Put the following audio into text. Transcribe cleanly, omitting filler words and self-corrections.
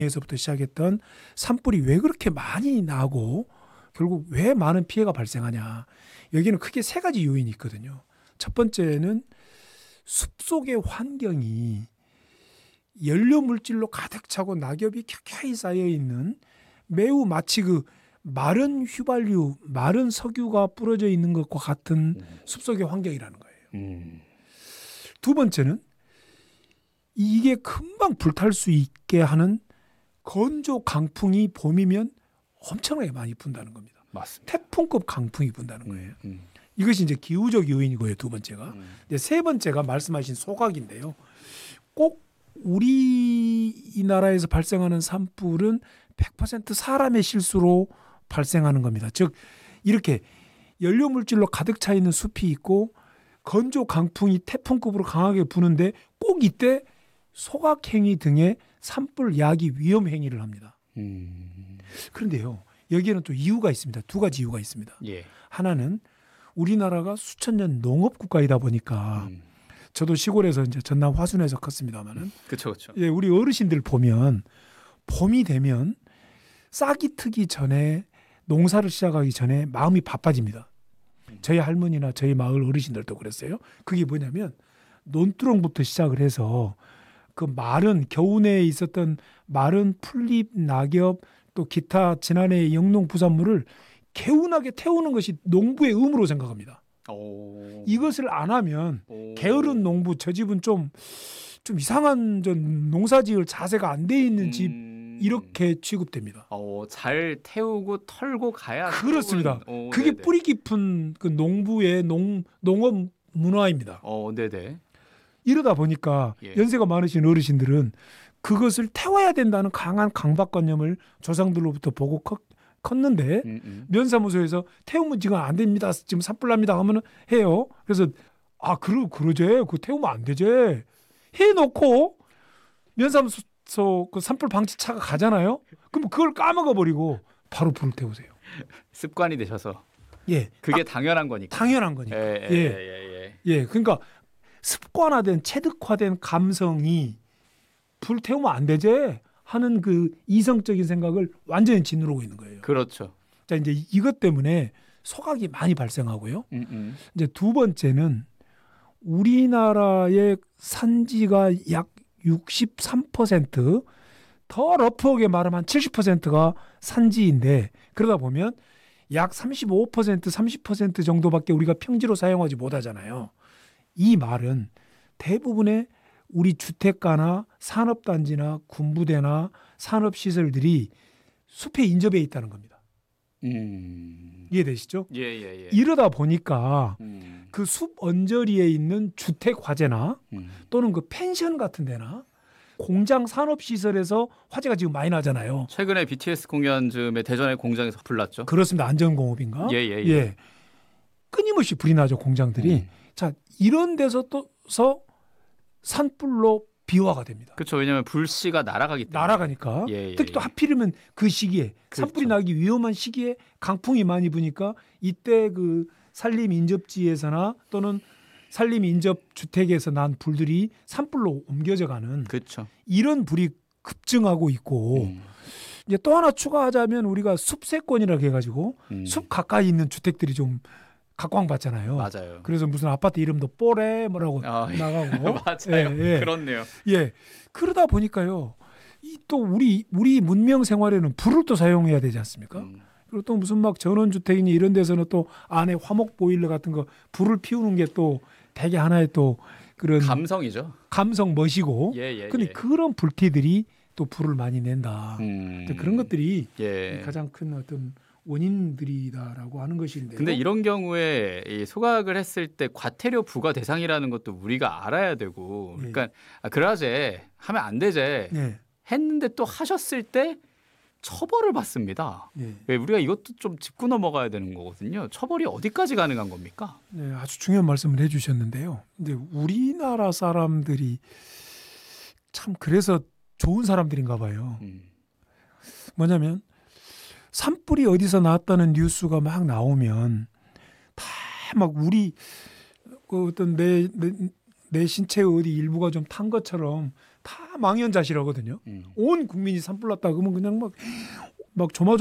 에서부터 시작했던 산불이 왜 그렇게 많이 나고 결국 왜 많은 피해가 발생하냐. 여기는 크게 세 가지 요인이 있거든요. 첫 번째는 숲속의 환경이 연료 물질로 가득 차고 낙엽이 켜켜이 쌓여 있는 매우 마치 그 마른 휘발유, 마른 석유가 뿌려져 있는 것과 같은 숲속의 환경이라는 거예요. 두 번째는 이게 금방 불탈 수 있게 하는 건조 강풍이 봄이면 엄청나게 많이 분다는 겁니다. 맞습니다. 태풍급 강풍이 분다는 거예요. 이것이 이제 기후적 요인이고요. 두 번째가. 세 번째가 말씀하신 소각인데요. 꼭 우리나라에서 발생하는 산불은 100% 사람의 실수로 발생하는 겁니다. 즉 이렇게 연료 물질로 가득 차 있는 숲이 있고 건조 강풍이 태풍급으로 강하게 부는데 꼭 이때 소각행위 등의 산불 야기 위험 행위를 합니다. 그런데요. 여기에는 또 이유가 있습니다. 두 가지 이유가 있습니다. 예. 하나는 우리나라가 수천 년 농업 국가이다 보니까 저도 시골에서 이제 전남 화순에서 컸습니다만은 그렇죠. 예, 우리 어르신들 보면 봄이 되면 싹이 트기 전에 농사를 시작하기 전에 마음이 바빠집니다. 저희 할머니나 저희 마을 어르신들도 그랬어요. 그게 뭐냐면 논두렁부터 시작을 해서 그 마른 겨우내에 있었던 마른 풀잎, 낙엽 또 기타 지난해의 영농 부산물을 개운하게 태우는 것이 농부의 의무로 생각합니다. 이것을 안 하면 게으른 농부, 저 집은 좀 이상한 농사지을 자세가 안 돼 있는 집 이렇게 취급됩니다. 잘 태우고 털고 가야 그렇습니다. 그게 네네. 뿌리 깊은 그 농부의 농업 문화입니다. 네네. 이러다 보니까 예. 연세가 많으신 어르신들은 그것을 태워야 된다는 강한 강박관념을 조상들로부터 보고 컸는데 면사무소에서 태우면 지금 안 됩니다. 지금 산불 납니다 하면 해요. 그래서 그러제 그 태우면 안 되지 해놓고 면사무소 그 산불 방지 차가 가잖아요. 그럼 그걸 까먹어 버리고 바로 불을 태우세요. 습관이 되셔서. 예, 그게 당연한 거니까. 당연한 거니까. 예. 그러니까 습관화된 체득화된 감성이 불 태우면 안 되지 하는 그 이성적인 생각을 완전히 짓누르고 있는 거예요. 그렇죠. 자, 이제 이것 때문에 소각이 많이 발생하고요. 이제 두 번째는 우리나라의 산지가 약 63%, 더 러프하게 말하면 한 70%가 산지인데 그러다 보면 약 35%, 30% 정도밖에 우리가 평지로 사용하지 못하잖아요. 이 말은 대부분의 우리 주택가나 산업단지나 군부대나 산업시설들이 숲에 인접해 있다는 겁니다. 이해되시죠? 예. 이러다 보니까 그 숲 언저리에 있는 주택 화재나 또는 그 펜션 같은 데나 공장 산업시설에서 화재가 지금 많이 나잖아요. 최근에 BTS 공연 즈음에 대전의 공장에서 불났죠. 그렇습니다. 안전공업인가? 예. 끊임없이 불이 나죠, 공장들이. 자, 이런 데서 또서 산불로 비화가 됩니다. 그렇죠. 왜냐하면 불씨가 날아가기 때문에. 날아가니까. 특히 또 하필이면 그 시기에 산불이 나기 위험한 시기에 강풍이 많이 부니까 이때 그 산림 인접지에서나 또는 산림 인접 주택에서 난 불들이 산불로 옮겨져가는 그렇죠. 이런 불이 급증하고 있고 이제 또 하나 추가하자면 우리가 숲세권이라고 해가지고 숲 가까이 있는 주택들이 좀 각광받잖아요. 맞아요. 그래서 무슨 아파트 이름도 뽀레 뭐라고 나가고 맞아요. 그렇네요. 예. 그러다 보니까요. 이 또 우리 문명 생활에는 불을 또 사용해야 되지 않습니까? 그리고 또 무슨 막 전원주택이니 이런 데서는 또 안에 화목 보일러 같은 거 불을 피우는 게 또 되게 하나의 또 그런 감성이죠. 감성 멋이고. 예. 근데 그런 불티들이 또 불을 많이 낸다. 그런 것들이 가장 큰 어떤 원인들이다라고 하는 것인데. 근데 이런 경우에 이 소각을 했을 때 과태료 부과 대상이라는 것도 우리가 알아야 되고, 그러니까 그러제 하면 안 되제 했는데 또 하셨을 때 처벌을 받습니다. 왜 우리가 이것도 좀 짚고 넘어가야 되는 거거든요. 처벌이 어디까지 가능한 겁니까? 네, 아주 중요한 말씀을 해주셨는데요. 근데 우리나라 사람들이 참 그래서 좋은 사람들인가 봐요. 뭐냐면 산불이 어디서 나왔다는 뉴스가 막 나오면 다 막 우리 그 어떤 내 신체의 어디 일부가 좀 탄 것처럼 다 망연자실하거든요. 온 국민이 산불 났다 그러면 그냥 막 조마조마하고